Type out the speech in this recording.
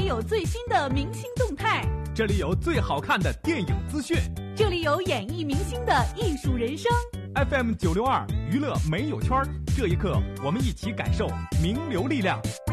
里有最新的明星动态， 这里有最好看的电影资讯， 这里有演艺明星的艺术人生。 FM 962娱乐没有圈，这一刻我们一起感受名流力量。